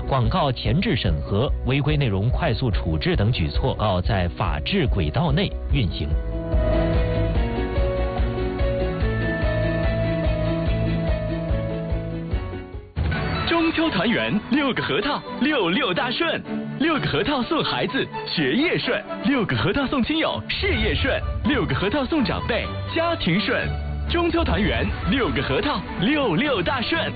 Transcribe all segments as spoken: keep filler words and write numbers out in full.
广告前置审核、违规内容快速处置等举措要在法治轨道内运行。 中秋团圆，六个核桃，六六大顺。六个核桃送孩子，学业顺；六个核桃送亲友，事业顺；六个核桃送长辈，家庭顺。中秋团圆，六个核桃，六六大顺。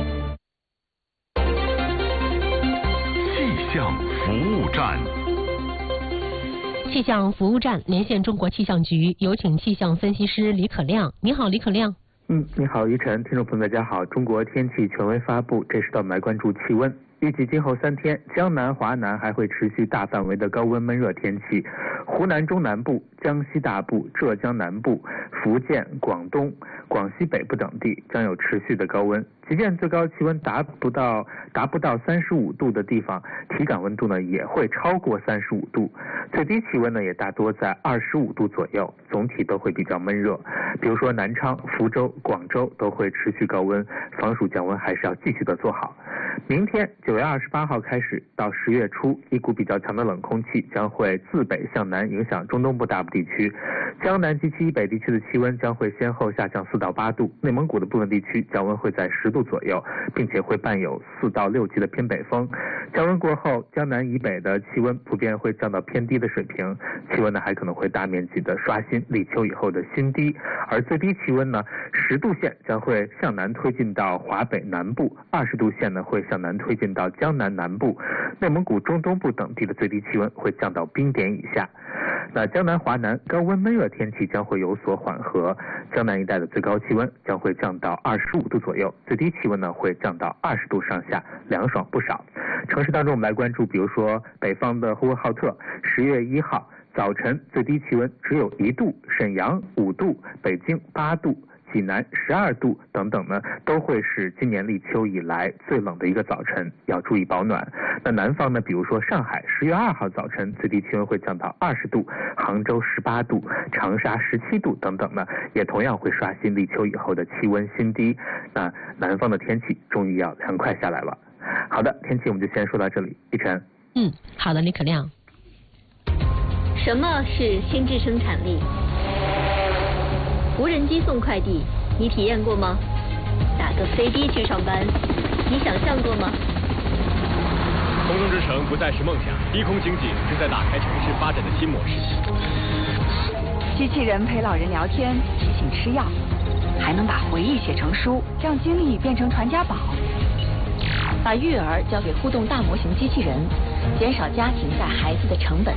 气象服务站。 气象服务站连线中国气象局，有请气象分析师李可亮。你好，李可亮。 嗯，你好，于晨，听众朋友大家好。中国天气权威发布，这时段我们来关注气温。预计今后三天，江南、华南还会持续大范围的高温闷热天气，湖南中南部、江西大部、浙江南部、福建、广东、广西北部等地将有持续的高温。即便最高气温达不到达不到三十五度的地方，体感温度呢也会超过三十五度，最低气温呢也大多在二十五度左右，总体都会比较闷热。比如说南昌、福州、广州都会持续高温，防暑降温还是要继续的做好。明天九月二十八号开始到十月初，一股比较强的冷空气将会自北向南影响中东部大部地区，江南及其以北地区的气温将会先后下降四到八度，内蒙古的部分地区降温会在十度左右，并且会伴有四到六级的偏北风。降温过后，江南以北的气温普遍会降到偏低的水平，气温呢还可能会大面积的刷新立秋以后的新低，而最低气温呢十度线将会向南推进到华北南部，二十度线呢会向南推进到江南南部，内蒙古中东部等地的最低气温会降到冰点以下。那江南、华南高温闷热天气将会有所缓和，江南一带的最高气温将会降到二十五度左右，最低气温呢会降到二十度上下，凉爽不少。城市当中我们来关注，比如说北方的呼和浩特，十月一号早晨最低气温只有一度，沈阳五度，北京八度，济南十二度等等呢，都会是今年立秋以来最冷的一个早晨，要注意保暖。那南方呢，比如说上海十月二号早晨最低气温会降到二十度，杭州十八度，长沙十七度等等呢，也同样会刷新立秋以后的气温新低。那南方的天气终于要凉快下来了。好的，天气我们就先说到这里。一晨。 嗯，好的，李可亮。 什么是心智生产力？无人机送快递，你体验过吗？打个飞的去上班，你想象过吗？ 空中之城不再是梦想，低空经济正在打开城市发展的新模式。 机器人陪老人聊天，提醒吃药，还能把回忆写成书，让经历变成传家宝。 把育儿交给互动大模型机器人，减少家庭带孩子的成本。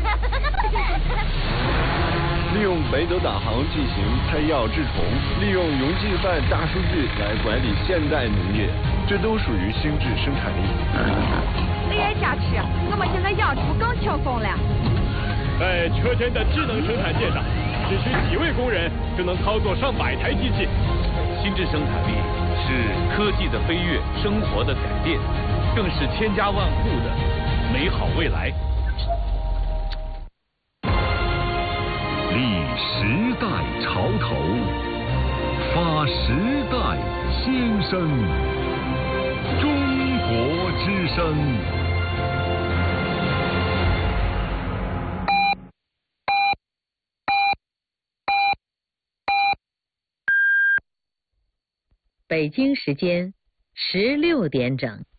利用北斗导航进行配药治虫，利用云计算大数据来管理现代农业，这都属于心智生产力。 你也加吃，我们现在养猪更轻松了。 在车间的智能生产线上，只需几位工人就能操作上百台机器。 心智生产力是科技的飞跃，生活的改变，更是千家万户的美好未来。 立时代潮头，发时代先声，中国之声。 北京时间十六点整。